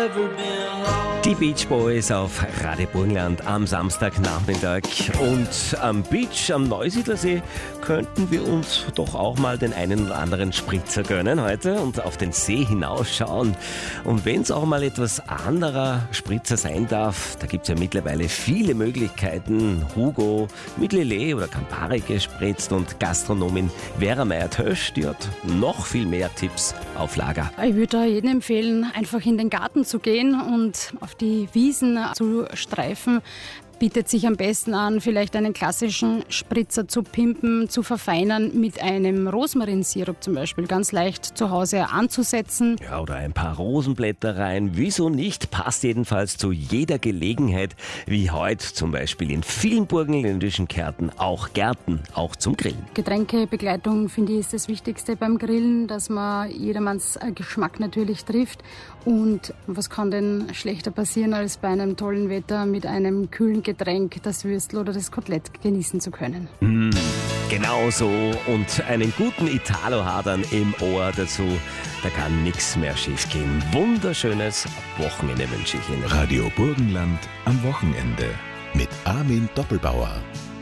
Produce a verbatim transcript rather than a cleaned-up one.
Die Beach Boys auf Radio Burgenland am Samstagnachmittag. Und am Beach, am Neusiedlersee, könnten wir uns doch auch mal den einen oder anderen Spritzer gönnen heute und auf den See hinausschauen. Und wenn es auch mal etwas anderer Spritzer sein darf, da gibt es ja mittlerweile viele Möglichkeiten. Hugo mit Lillet oder Campari gespritzt und Gastronomin Vera Meier-Tösch, die hat noch viel mehr Tipps auf Lager. Ich würde da jedem empfehlen, einfach in den Garten zu gehen und auf die Wiesen zu streifen. Bietet sich am besten an, vielleicht einen klassischen Spritzer zu pimpen, zu verfeinern mit einem Rosmarinsirup zum Beispiel, ganz leicht zu Hause anzusetzen. Ja, oder ein paar Rosenblätter rein, wieso nicht? Passt jedenfalls zu jeder Gelegenheit, wie heute zum Beispiel in vielen burgenländischen Kärnten auch Gärten, auch zum Grillen. Getränkebegleitung, finde ich, ist das Wichtigste beim Grillen, dass man jedermanns Geschmack natürlich trifft. Und was kann denn schlechter passieren, als bei einem tollen Wetter mit einem kühlen Getränk das Würstel oder das Kotelett genießen zu können. Mm, genau so. Und einen guten Italo-Hadern im Ohr dazu. Da kann nichts mehr schief gehen. Wunderschönes Wochenende wünsche ich Ihnen. Radio Burgenland am Wochenende mit Armin Doppelbauer.